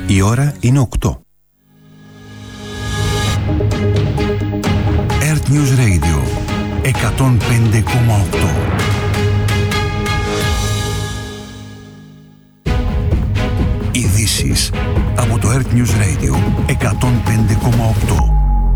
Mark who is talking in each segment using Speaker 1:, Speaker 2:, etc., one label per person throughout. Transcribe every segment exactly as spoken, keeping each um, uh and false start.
Speaker 1: Η ώρα είναι οκτώ. Earth News Radio εκατόν πέντε κόμμα οκτώ. Ειδήσεις από το Earth News Radio εκατόν πέντε κόμμα οκτώ.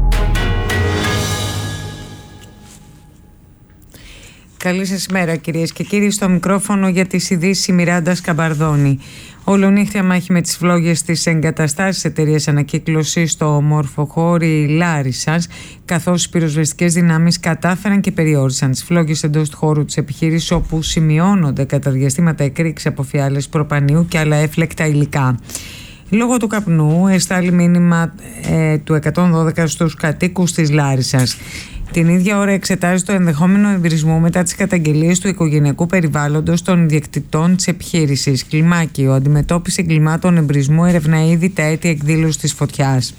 Speaker 2: Καλή σας ημέρα κυρίες και κύριοι, στο μικρόφωνο για τις ειδήσεις η Μιράντα Σκαμπαρδόνη. Ολονύχτια μάχη με τις φλόγες της εγκαταστάσεις εταιρείας ανακύκλωσης στο Μορφοχώρι Λάρισσας, καθώς οι πυροσβεστικές δυνάμεις κατάφεραν και περιόρισαν τις φλόγες εντός του χώρου της επιχείρησης, όπου σημειώνονται καταδιαστήματα εκρήξης από φιάλες προπανίου και άλλα έφλεκτα υλικά. Λόγω του καπνού εστάλει μήνυμα ε, του εκατόν δώδεκα στους κατοίκους της Λάρισσας. Την ίδια ώρα εξετάζει το ενδεχόμενο εμπρισμού μετά τις καταγγελίες του οικογενειακού περιβάλλοντος των ιδιοκτητών της επιχείρησης. Κλιμάκιο, αντιμετώπιση εγκλημάτων εμπρισμού, ερευνά ήδη τα αίτια εκδήλωσης της φωτιάς.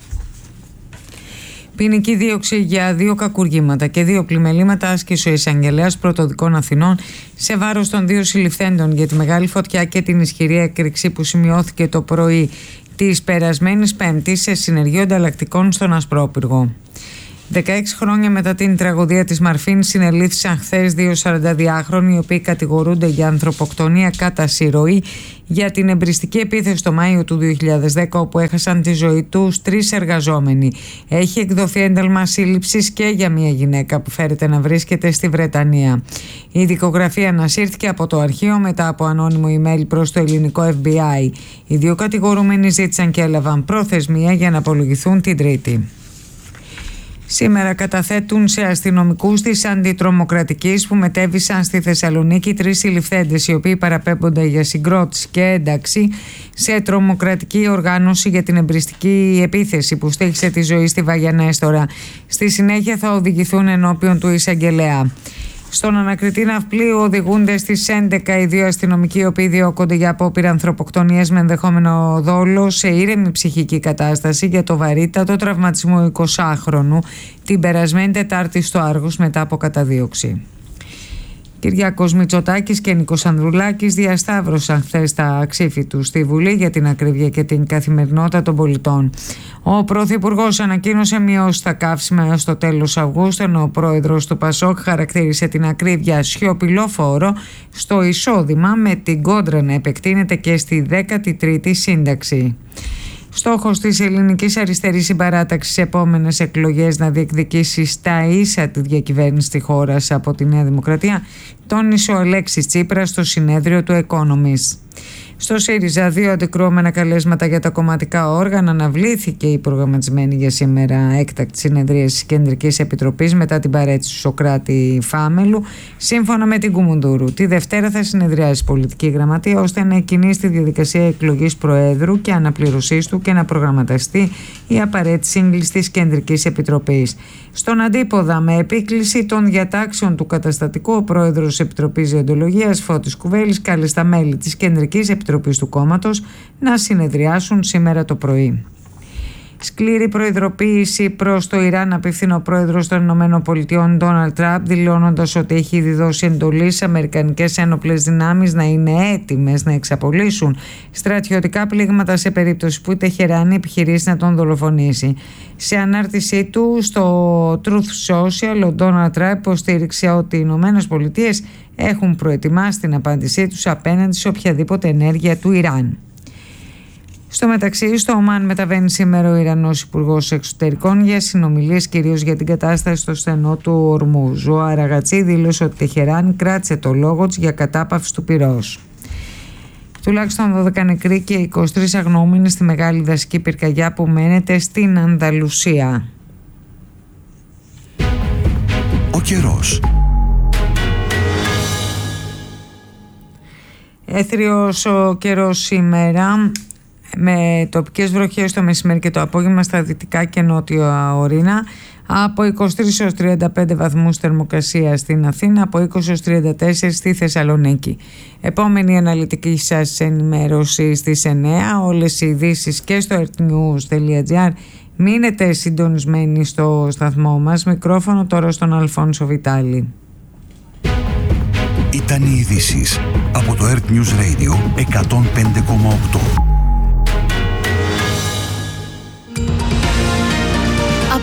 Speaker 2: Ποινική δίωξη για δύο κακουργήματα και δύο πλημελήματα άσκησε ο εισαγγελέας Πρωτοδικών Αθηνών σε βάρος των δύο συλληφθέντων για τη μεγάλη φωτιά και την ισχυρή έκρηξη που σημειώθηκε το πρωί της περασμένης Πέμπτης σε συνεργείο ανταλλακτικών στον Ασπρόπυργο. δεκαέξι χρόνια μετά την τραγωδία της Μαρφίν συνελήφθησαν χθες δύο σαρανταδυάχρονοι οι οποίοι κατηγορούνται για ανθρωποκτονία κατά συρροή για την εμπριστική επίθεση το Μάιο του δύο χιλιάδες δέκα, όπου έχασαν τη ζωή τους τρεις εργαζόμενοι. Έχει εκδοθεί ένταλμα σύλληψης και για μια γυναίκα που φέρεται να βρίσκεται στη Βρετανία. Η δικογραφία ανασύρθηκε από το αρχείο μετά από ανώνυμο email προς το ελληνικό εφ μπι άι. Οι δύο κατηγορούμενοι ζήτησαν και έλαβαν προθεσμία για να απολογηθούν την Τρίτη. Σήμερα καταθέτουν σε αστυνομικούς της αντιτρομοκρατικής που μετέβησαν στη Θεσσαλονίκη τρεις συλληφθέντες, οι οποίοι παραπέμπονται για συγκρότηση και ένταξη σε τρομοκρατική οργάνωση για την εμπριστική επίθεση που στήχησε τη ζωή στη Βαγιανέστορα. Στη συνέχεια θα οδηγηθούν ενώπιον του εισαγγελέα. Στον ανακριτή ναυπλίου οδηγούνται στις έντεκα οι δύο αστυνομικοί, οι οποίοι διώκονται για απόπειρα ανθρωποκτονίας με ενδεχόμενο δόλο σε ήρεμη ψυχική κατάσταση για το βαρύτατο τραυματισμό εικοσάχρονου την περασμένη Τετάρτη στο Άργος μετά από καταδίωξη. Κυριάκος Μητσοτάκης και Νίκος Ανδρουλάκης διασταύρωσαν χθες τα ξύφη τους στη Βουλή για την ακρίβεια και την καθημερινότητα των πολιτών. Ο Πρωθυπουργός ανακοίνωσε μειώσει τα καύσιμα έως το τέλος Αυγούστου, ενώ ο πρόεδρος του Πασόκ χαρακτήρισε την ακρίβεια σιωπηλό φόρο στο εισόδημα, με την κόντρα να επεκτείνεται και στη δέκατη τρίτη σύνταξη. Στόχος της ελληνικής αριστερής συμπαράταξης επόμενες εκλογές να διεκδικήσει στα ίσα τη διακυβέρνηση της χώρας από τη Νέα Δημοκρατία, τόνισε ο Αλέξης Τσίπρας στο συνέδριο του Economist. Στο ΣΥΡΙΖΑ, δύο αντικρουόμενα καλέσματα για τα κομματικά όργανα, αναβλήθηκε η προγραμματισμένη για σήμερα έκτακτη συνεδρία της Κεντρικής Επιτροπής μετά την παρέτηση του Σωκράτη Φάμελου. Σύμφωνα με την Κουμουντούρου, τη Δευτέρα θα συνεδριάσει η πολιτική γραμματεία ώστε να εκκινήσει τη διαδικασία εκλογής Προέδρου και αναπληρωσής του και να προγραμματιστεί η απαραίτητη σύγκληση της Κεντρικής Επιτροπής. Στον αντίποδα, με επίκληση των διατάξεων του καταστατικού, ο πρόεδρος της Επιτροπής Διοντολογίας, Φώτης Κουβέλης, κάλεσε τα μέλη της Κεντρικής Επιτροπής του κόμματος να συνεδριάσουν σήμερα το πρωί. Σκληρή προειδοποίηση προς το Ιράν απευθύνει ο πρόεδρος των ΗΠΑ Ντόναλντ Τραμπ, δηλώνοντας ότι έχει ήδη δώσει εντολή στις αμερικανικές ένοπλες δυνάμεις να είναι έτοιμες να εξαπολύσουν στρατιωτικά πλήγματα σε περίπτωση που η Τεχεράνη επιχειρήσει να τον δολοφονήσει. Σε ανάρτησή του στο Truth Social, ο Ντόναλντ Τραμπ υποστήριξε ότι οι ΗΠΑ έχουν προετοιμάσει την απάντησή τους απέναντι σε οποιαδήποτε ενέργεια του Ιράν. Στο μεταξύ, στο Ομάν μεταβαίνει σήμερα ο Ιρανός Υπουργός Εξωτερικών για συνομιλίες κυρίως για την κατάσταση στο στενό του Ορμούζ. Ο Αραγατσί δήλωσε ότι η Τεχεράνη κράτησε το λόγο της για κατάπαυση του πυρός. Τουλάχιστον δώδεκα νεκροί και είκοσι τρεις αγνοούμενοι στη μεγάλη δασική πυρκαγιά που μένεται στην Ανδαλουσία.
Speaker 1: Ο καιρός.
Speaker 2: Έθριος ο καιρός σήμερα, με τοπικές βροχές το μεσημέρι και το απόγευμα στα δυτικά και νότια ορεινά, από είκοσι τρεις έως τριάντα πέντε βαθμούς θερμοκρασία στην Αθήνα, από είκοσι έως τριάντα τέσσερα στη Θεσσαλονίκη. Επόμενη αναλυτική σας ενημέρωση στις εννέα, όλες οι ειδήσεις και στο earthnews τελεία gr. Μείνετε συντονισμένοι στο σταθμό μας. Μικρόφωνο τώρα στον Αλφόνσο Βιτάλη.
Speaker 1: Ήταν οι ειδήσεις από το Earth News Radio εκατόν πέντε κόμμα οκτώ.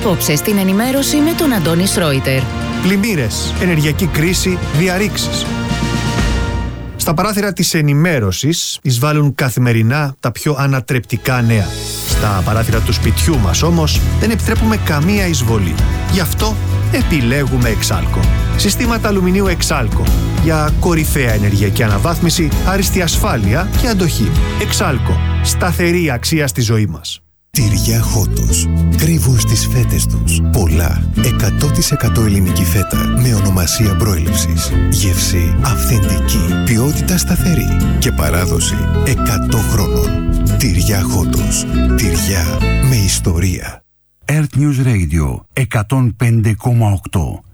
Speaker 3: Απόψε στην ενημέρωση με τον Αντώνη Σρόιτερ.
Speaker 4: Πλημμύρες, ενεργειακή κρίση, διαρρήξεις. Στα παράθυρα της ενημέρωσης εισβάλλουν καθημερινά τα πιο ανατρεπτικά νέα. Στα παράθυρα του σπιτιού μας όμως δεν επιτρέπουμε καμία εισβολή. Γι' αυτό επιλέγουμε Εξάλκο. Συστήματα αλουμινίου Εξάλκο για κορυφαία ενεργειακή αναβάθμιση, άριστη ασφάλεια και αντοχή. Εξάλκο. Σταθερή αξία στη ζωή μας.
Speaker 5: Τυριά Χότος. Κρύβουν στις φέτες τους πολλά. εκατό τοις εκατό ελληνική φέτα με ονομασία προέλευσης. Γεύση αυθεντική. Ποιότητα σταθερή. Και παράδοση εκατό χρόνων. Τυριά Χότος. Τυριά με ιστορία.
Speaker 1: Earth News Radio εκατόν πέντε κόμμα οκτώ.